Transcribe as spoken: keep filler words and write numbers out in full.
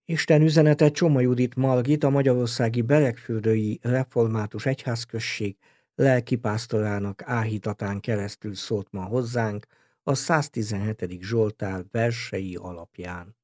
Isten üzenete Csoma Judit Margit, a magyarországi Beregfürdői Református Egyházközség lelkipásztorának áhítatán keresztül szólt ma hozzánk a száztizenhetedik Zsoltár versei alapján.